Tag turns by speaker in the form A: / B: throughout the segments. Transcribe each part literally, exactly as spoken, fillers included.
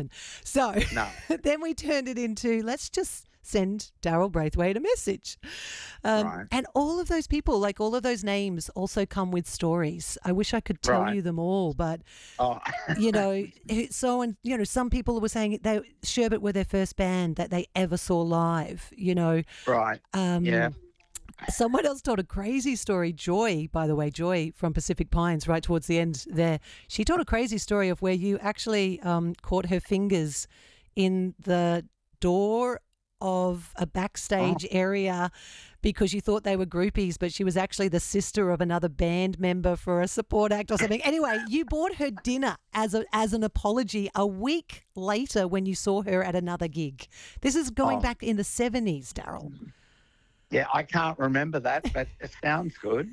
A: happen. So
B: No.
A: then we turned it into, let's just send Daryl Braithwaite a message. Um,
B: Right.
A: And all of those people, like all of those names also come with stories. I wish I could tell
B: Right.
A: you them all, but,
B: Oh.
A: you know, so, and, you know, some people were saying they Sherbet were their first band that they ever saw live, you know.
B: Right.
A: Um,
B: Yeah.
A: Someone else told a crazy story. Joy, by the way, Joy from Pacific Pines, right towards the end there. She told a crazy story of where you actually um, caught her fingers in the door of a backstage
B: Oh.
A: area because you thought they were groupies, but she was actually the sister of another band member for a support act or something. Anyway, you bought her dinner as a as an apology a week later when you saw her at another gig. This is going
B: Oh.
A: back in the seventies, Daryl.
B: Yeah, I can't remember that, but it sounds good.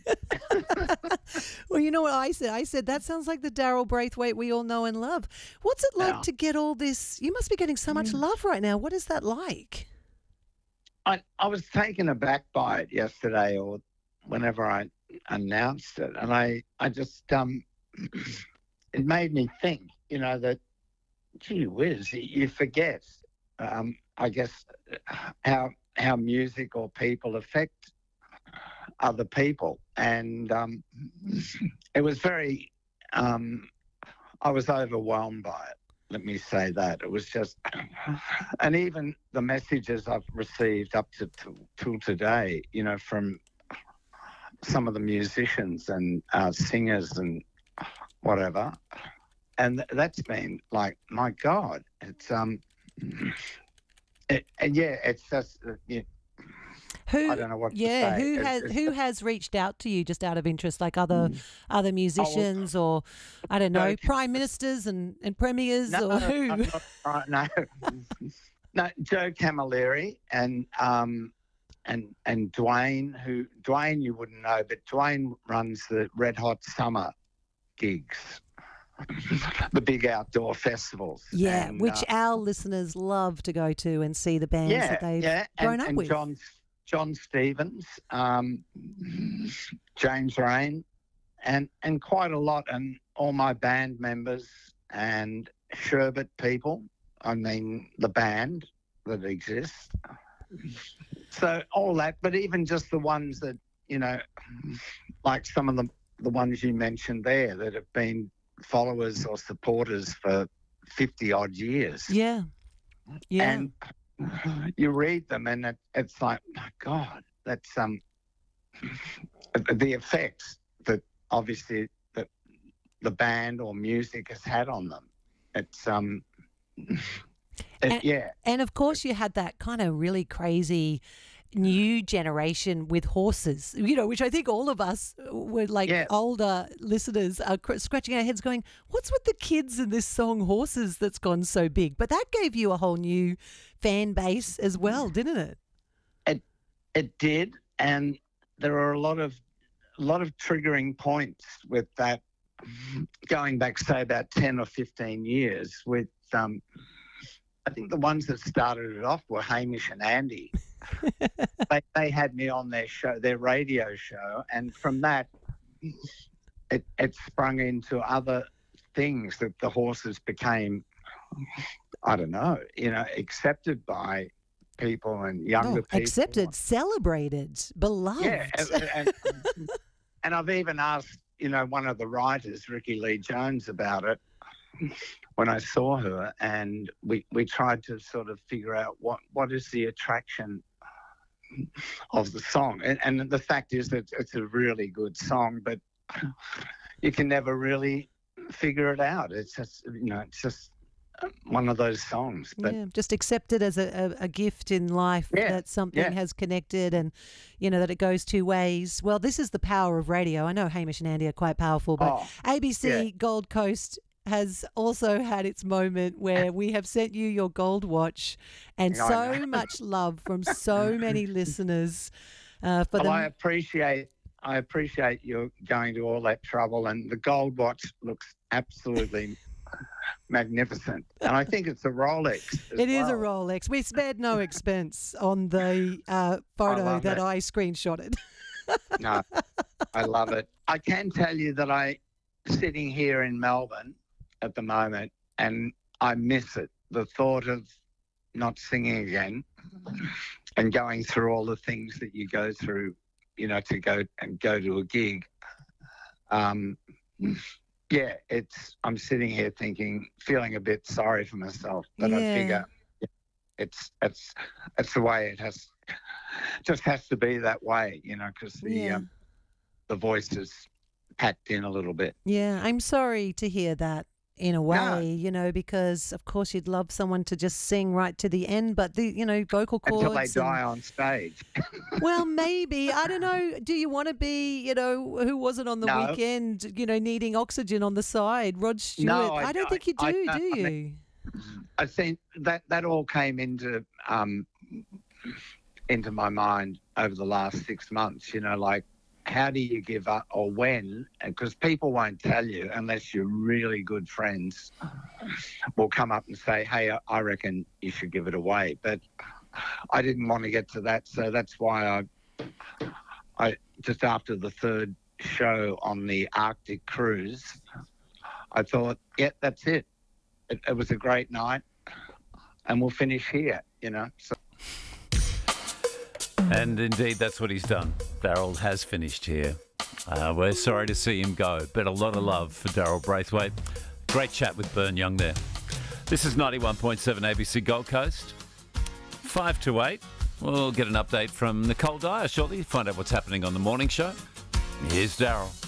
A: Well, you know what I said? I said, that sounds like the Daryl Braithwaite we all know and love. What's it like
B: Yeah.
A: to get all this? You must be getting so much love right now. What is that like?
B: I, I was taken aback by it yesterday or whenever I announced it. And I, I just, um, it made me think, you know, that, gee whiz, you forget, um, I guess, how, how music or people affect other people. And um, it was very, um, I was overwhelmed by it. Let me say that. It was just, and even the messages I've received up to, to till today, you know, from some of the musicians and uh, singers and whatever, and th- that's been like, my God, it's um, it, and yeah, it's just, uh, yeah,
A: Who?
B: I don't know what
A: Yeah,
B: to say.
A: who
B: It's-
A: has
B: it's-
A: who has reached out to you just out of interest, like other
B: Mm.
A: other musicians or I don't know,
B: No.
A: prime ministers and, and premiers
B: No,
A: or who?
B: I'm not- right, no, no, Joe Camilleri and um, and and Dwayne, who Dwayne you wouldn't know, but Dwayne runs the Red Hot Summer gigs, the big outdoor festivals.
A: Yeah,
B: and,
A: which
B: uh,
A: our listeners love to go to and see the bands
B: yeah,
A: that they've
B: yeah,
A: grown
B: and,
A: up
B: and
A: with.
B: John John Stevens, um, James Rain, and and quite a lot, and all my band members and Sherbet people. I mean, the band that exists. So all that, but even just the ones that, you know, like some of the the ones you mentioned there that have been followers or supporters for fifty odd years.
A: Yeah, yeah.
B: And you read them and it, it's like, my God, that's um the effects that obviously that the band or music has had on them. It's um it,
A: And-
B: yeah.
A: And of course, you had that kind of really crazy new generation with horses, you know, which I think all of us were like
B: Yes.
A: older listeners are cr- scratching our heads going, what's with the kids in this song Horses that's gone so big? But that gave you a whole new fan base as well, didn't it?
B: It did, and there are a lot of a lot of triggering points with that. Going back, say, about ten or fifteen years, with um, I think the ones that started it off were Hamish and Andy. they they had me on their show, their radio show, and from that, it it sprung into other things that the horses became. I don't know, you know, accepted by people and younger
A: Oh,
B: people.
A: accepted, celebrated, beloved.
B: Yeah, and, and, and I've even asked, you know, one of the writers, Ricky Lee Jones, about it when I saw her, and we, we tried to sort of figure out what, what is the attraction of the song. And, and the fact is that it's a really good song, but you can never really figure it out. It's just, you know, it's just one of those songs. But
A: Yeah, just accept it as a, a, a gift in life
B: Yeah,
A: that something
B: yeah.
A: has connected and, you know, that it goes two ways. Well, this is the power of radio. I know Hamish and Andy are quite powerful, but
B: Oh,
A: A B C
B: yeah.
A: Gold Coast has also had its moment where we have sent you your gold watch and
B: I
A: so
B: know.
A: much love from so many listeners uh, for
B: well,
A: them.
B: I appreciate I appreciate you going to all that trouble, and the gold watch looks absolutely magnificent. And I think it's a Rolex. As
A: It is a
B: well.
A: Rolex. We spared no expense on the uh, photo
B: love
A: that
B: it.
A: I screenshotted.
B: No, I love it. I can tell you that I sitting here in Melbourne at the moment, and I miss it the thought of not singing again and going through all the things that you go through, you know, to go and go to a gig. Um, yeah, it's. I'm sitting here thinking, feeling a bit sorry for myself, but
A: Yeah.
B: I figure it's it's it's the way it has. Just has to be that way, you know, because the
A: Yeah.
B: um, the voice is packed in a little bit.
A: Yeah, I'm sorry to hear that in a way,
B: No.
A: you know, because of course you'd love someone to just sing right to the end, but the, you know, vocal cords.
B: Until they
A: and-
B: die on stage.
A: Well, maybe. I don't know. Do you want to be, you know, who wasn't on the
B: No.
A: weekend, you know, needing oxygen on the side? Rod Stewart.
B: No,
A: I,
B: I-
A: don't think you do,
B: I-
A: do
B: I
A: you?
B: mean- I think that that all came into um, into my mind over the last six months. You know, like how do you give up, or when? Because people won't tell you unless you're really good friends. Will come up and say, "Hey, I- I reckon you should give it away." But I didn't want to get to that, so that's why I, I just after the third show on the Arctic cruise, I thought, yeah, that's it. It, it was a great night, and we'll finish here, you know. So
C: And indeed, that's what he's done. Daryl has finished here. Uh, we're sorry to see him go, but a lot of love for Daryl Braithwaite. Great chat with Bern Young there. This is ninety-one point seven A B C Gold Coast. Five to eight. We'll get an update from Nicole Dyer shortly, find out what's happening on the morning show. Here's Daryl.